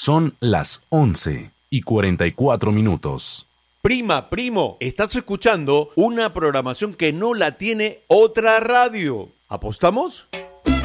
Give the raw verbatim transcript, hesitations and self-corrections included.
Son las once y cuarenta y cuatro minutos. Prima, primo, estás escuchando una programación que no la tiene otra radio. ¿Apostamos?